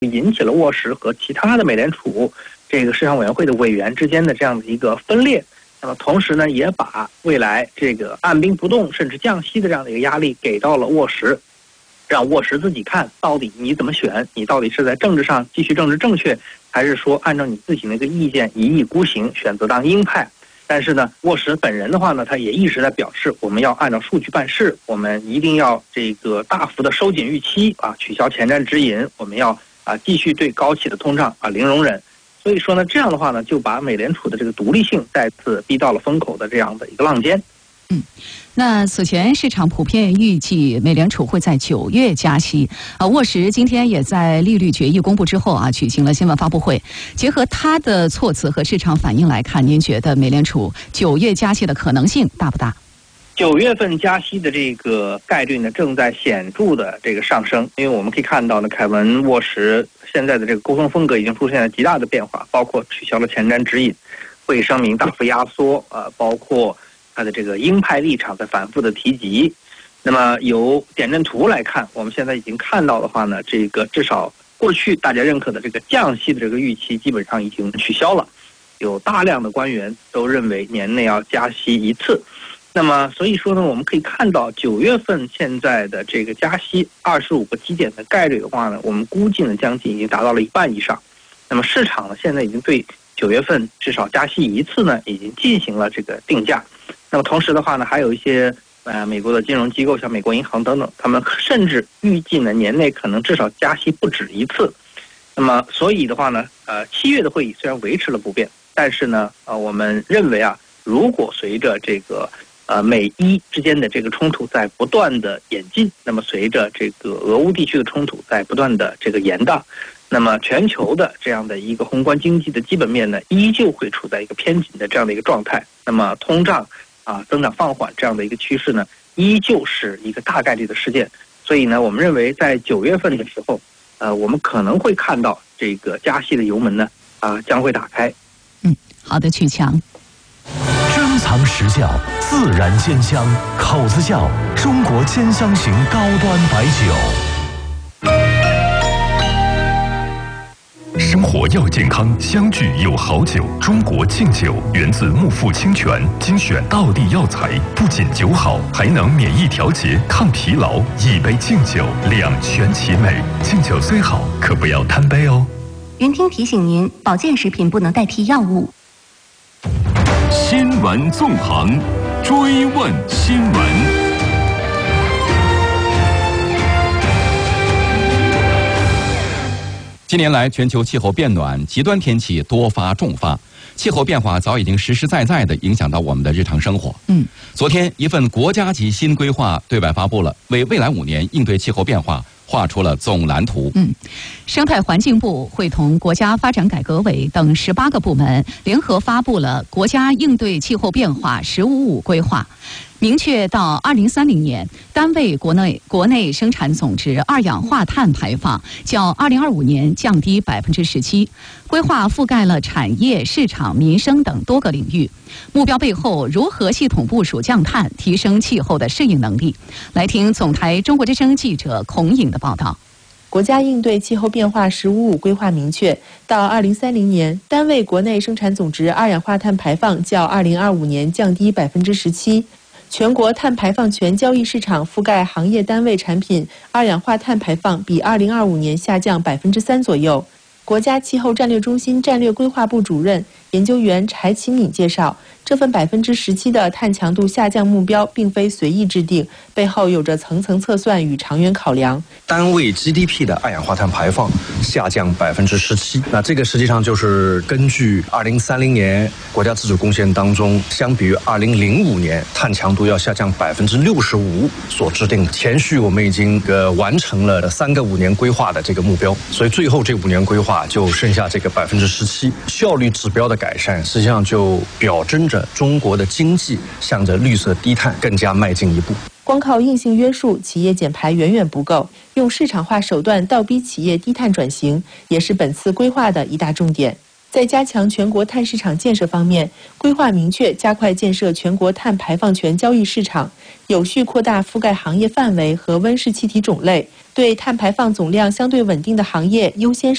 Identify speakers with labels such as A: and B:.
A: 引起了沃什和其他的美联储这个市场委员会的委员之间的这样的一个分裂。那么同时呢，也把未来这个按兵不动甚至降息的这样的一个压力给到了沃什，让沃什自己看到底你怎么选，你到底是在政治上继续政治正确，还是说按照你自己那个意见一意孤行，选择当鹰派。但是呢，沃什本人的话呢，他也一直在表示，我们要按照数据办事，我们一定要这个大幅的收紧预期啊，取消前瞻指引，我们要继续对高企的通胀零容忍。所以说呢，这样的话呢，就把美联储的这个独立性再次逼到了风口的这样的一个浪尖。
B: 那此前市场普遍预计美联储会在9月加息。沃什今天也在利率决议公布之后举行了新闻发布会。结合他的措辞和市场反应来看，您觉得美联储9月加息的可能性大不大
A: ？9月份加息的这个概率呢，正在显著的这个上升。因为我们可以看到呢，凯文沃什现在的这个沟通风格已经出现了极大的变化，包括取消了前瞻指引，会议声明大幅压缩，包括他的这个鹰派立场在反复的提及。那么由点阵图来看，我们现在已经看到的话呢，这个至少过去大家认可的这个降息的这个预期基本上已经取消了，有大量的官员都认为年内要加息一次。那么所以说呢，我们可以看到9月份现在的这个加息25个基点的概率的话呢，我们估计呢将近已经达到了1半以上。那么市场呢现在已经对9月份至少加息一次呢已经进行了这个定价。那么同时的话呢，还有一些美国的金融机构，像美国银行等等，他们甚至预计呢年内可能至少加息不止一次。那么所以的话呢，7月的会议虽然维持了不变，但是呢我们认为如果随着这个美伊之间的这个冲突在不断的演进，那么随着这个俄乌地区的冲突在不断的这个延宕，那么全球的这样的一个宏观经济的基本面呢，依旧会处在一个偏紧的这样的一个状态。那么通胀增长放缓这样的一个趋势呢，依旧是一个大概率的事件。所以呢，我们认为在9月份的时候，我们可能会看到这个加息的油门呢将会打开。
B: 好的，曲强。
C: 珍藏实窖，自然鲜香，口子窖，中国兼香型高端白酒。生活要健康，相聚有好酒。中国劲酒源自木富清泉，精选道地药材，不仅酒好，还能免疫调节、抗疲劳。一杯劲酒，两全其美。劲酒虽好，可不要贪杯哦。
D: 云听提醒您，保健食品不能代替药物。
C: 新闻纵横，追问新闻。
E: 近年来，全球气候变暖，极端天气多发重发，气候变化早已经实实在在地影响到我们的日常生活。昨天，一份国家级新规划对外发布了，为未来5年应对气候变化画出了总蓝图。
B: 生态环境部会同国家发展改革委等18个部门联合发布了国家应对气候变化“15-5”规划，明确到2030年，单位国内生产总值二氧化碳排放较2025年降低17%。规划覆盖了产业、市场、民生等多个领域。目标背后如何系统部署降碳，提升气候的适应能力？来听总台中国之声记者孔颖的报道。
F: 国家应对气候变化“15-5”规划明确，到2030年，单位国内生产总值二氧化碳排放较2025年降低17%。全国碳排放权交易市场覆盖行业单位产品二氧化碳排放比2025年下降3%左右。国家气候战略中心战略规划部主任研究员柴启敏介绍，这份17%的碳强度下降目标并非随意制定，背后有着层层测算与长远考量。
G: 单位 GDP 的二氧化碳排放下降17%，那这个实际上就是根据2030年国家自主贡献当中，相比于2005年碳强度要下降65%所制定的。前续我们已经完成了3个5年规划的这个目标，所以最后这5年规划就剩下这个17%。效率指标的改善，实际上就表征着中国的经济向着绿色低碳更加迈进一步。
F: 光靠硬性约束，企业减排远远不够，用市场化手段倒逼企业低碳转型，也是本次规划的一大重点。 在加强全国碳市场建设方面，规划明确加快建设全国碳排放权交易市场，有序扩大覆盖行业范围和温室气体种类，对碳排放总量相对稳定的行业优先